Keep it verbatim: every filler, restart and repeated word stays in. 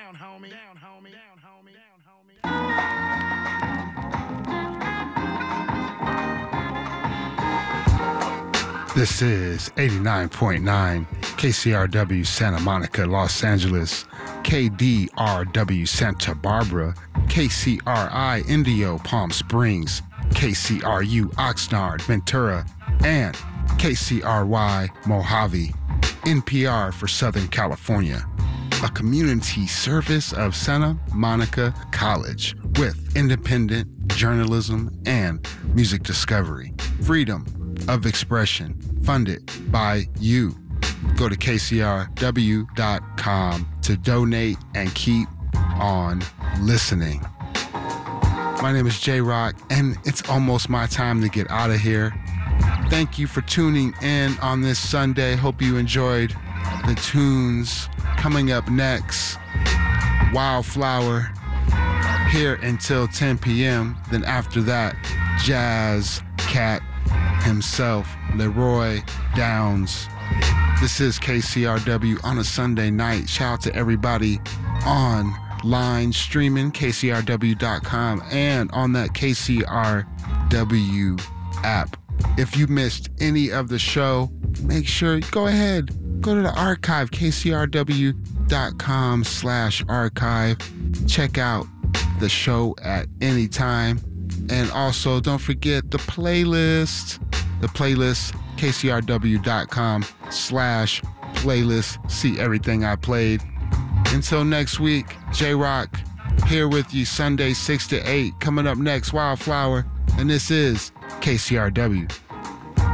Down, homie. Down, homie. Down, homie. Down, homie. This is eighty-nine point nine K C R W Santa Monica, Los Angeles, K D R W Santa Barbara, K C R I Indio Palm Springs, K C R U Oxnard, Ventura, and K C R Y Mojave, N P R for Southern California, a community service of Santa Monica College with independent journalism and music discovery, freedom of expression, funded by you. Go to K C R W dot com to donate and keep on listening. My name is J-Rock, and it's almost my time to get out of here. Thank you for tuning in on this Sunday. Hope you enjoyed the tunes. Coming up next, Wildflower, here until ten p.m. Then after that, Jazz Cat himself, Leroy Downs. This is K C R W on a Sunday night. Shout out to everybody online streaming, K C R W dot com, and on that K C R W app. If you missed any of the show, make sure, go ahead, go to the archive, K C R W dot com slash archive. Check out the show at any time. And also, don't forget the playlist. The playlist, K C R W dot com slash playlist. See everything I played. Until next week, J-Rock here with you Sunday six to eight. Coming up next, Wildflower. And this is K C R W.